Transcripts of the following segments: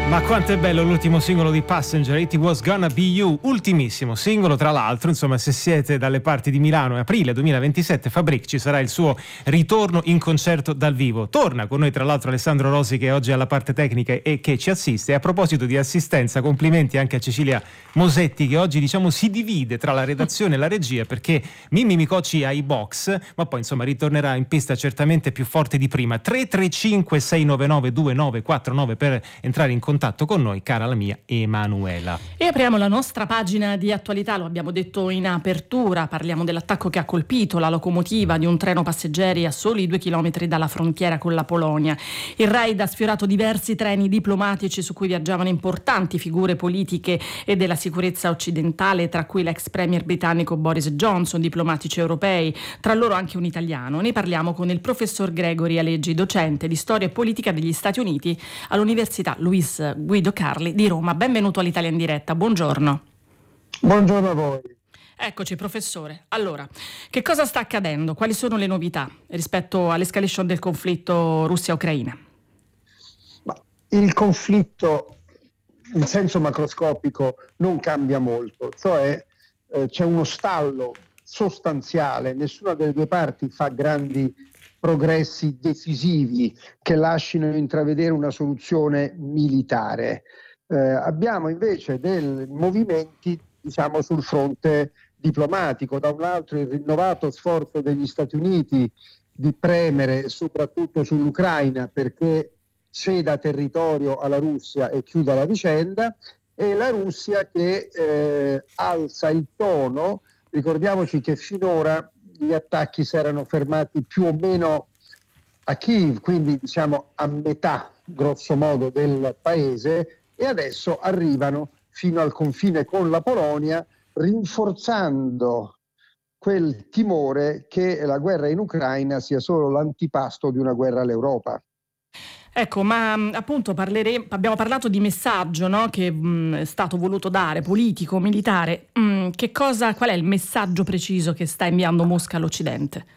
Ma quanto è bello l'ultimo singolo di Passenger, It Was Gonna Be You, ultimissimo singolo tra l'altro. Insomma, se siete dalle parti di Milano, aprile 2027 Fabric ci sarà il suo ritorno in concerto dal vivo. Torna con noi tra l'altro Alessandro Rosi, che oggi è alla parte tecnica e che ci assiste. E a proposito di assistenza, complimenti anche a Cecilia Mosetti, che oggi diciamo si divide tra la redazione e la regia, perché Mimmi Micocci ha i box, ma poi insomma ritornerà in pista certamente più forte di prima. 335 699 2949 per entrare in contatto con noi, cara la mia Emanuela. E apriamo la nostra pagina di attualità, lo abbiamo detto in apertura, parliamo dell'attacco che ha colpito la locomotiva di un treno passeggeri a soli 2 chilometri dalla frontiera con la Polonia. Il raid ha sfiorato diversi treni diplomatici su cui viaggiavano importanti figure politiche e della sicurezza occidentale, tra cui l'ex premier britannico Boris Johnson, diplomatici europei, tra loro anche un italiano. Ne parliamo con il professor Gregory Aleggi, docente di storia e politica degli Stati Uniti all'Università Luis Guido Carli di Roma. Benvenuto all'Italia in diretta, buongiorno. Buongiorno a voi. Eccoci professore. Allora, che cosa sta accadendo? Quali sono le novità rispetto all'escalation del conflitto Russia-Ucraina? Il conflitto in senso macroscopico non cambia molto, cioè c'è uno stallo sostanziale, nessuna delle due parti fa grandi progressi decisivi che lasciano intravedere una soluzione militare. Abbiamo invece dei movimenti, diciamo, sul fronte diplomatico. Da un lato il rinnovato sforzo degli Stati Uniti di premere soprattutto sull'Ucraina perché ceda territorio alla Russia e chiuda la vicenda, e la Russia che alza il tono. Ricordiamoci che finora gli attacchi si erano fermati più o meno a Kiev, quindi diciamo a metà grosso modo del paese, e adesso arrivano fino al confine con la Polonia, rinforzando quel timore che la guerra in Ucraina sia solo l'antipasto di una guerra all'Europa. Ecco, ma appunto abbiamo parlato di messaggio, no? Che è stato voluto dare, politico, militare. Qual è il messaggio preciso che sta inviando Mosca all'Occidente?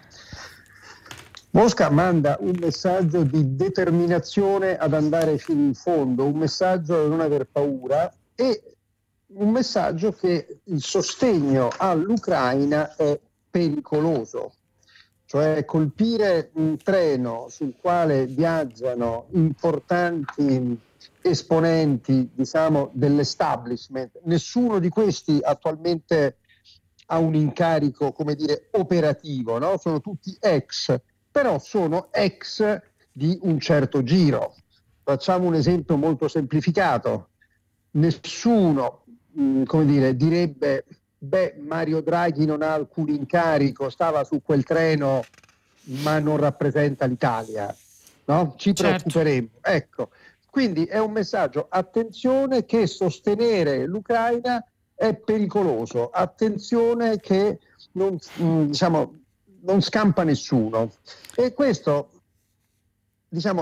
Mosca manda un messaggio di determinazione ad andare fino in fondo, un messaggio di non aver paura e un messaggio che il sostegno all'Ucraina è pericoloso. Cioè colpire un treno sul quale viaggiano importanti esponenti, diciamo, dell'establishment. Nessuno di questi attualmente ha un incarico, come dire, operativo, no? Sono tutti ex, però sono ex di un certo giro. Facciamo un esempio molto semplificato. Nessuno, come dire, direbbe: beh, Mario Draghi non ha alcun incarico, stava su quel treno ma non rappresenta l'Italia, no? Ci preoccuperemo. Ecco, quindi è un messaggio: attenzione che sostenere l'Ucraina è pericoloso, attenzione che non scampa nessuno. E questo, diciamo,